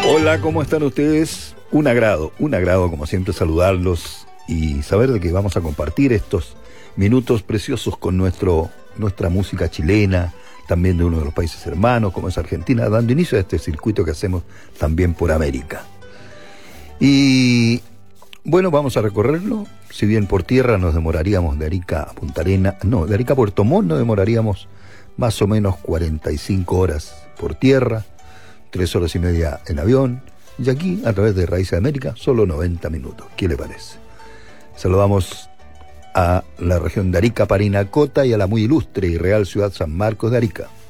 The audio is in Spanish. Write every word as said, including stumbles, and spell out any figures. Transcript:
Hola, ¿cómo están ustedes? Un agrado, un agrado como siempre saludarlos y saber de que vamos a compartir estos minutos preciosos con nuestro, nuestra música chilena, también de uno de los países hermanos como es Argentina, dando inicio a este circuito que hacemos también por América. Y bueno, vamos a recorrerlo. Si bien por tierra nos demoraríamos de Arica a Punta Arenas, no, de Arica a Puerto Montt nos demoraríamos más o menos cuarenta y cinco horas por tierra, tres horas y media en avión, y aquí, a través de Raíces de América, solo noventa minutos. ¿Qué le parece? Saludamos a la región de Arica, Parinacota, y a la muy ilustre y real ciudad San Marcos de Arica.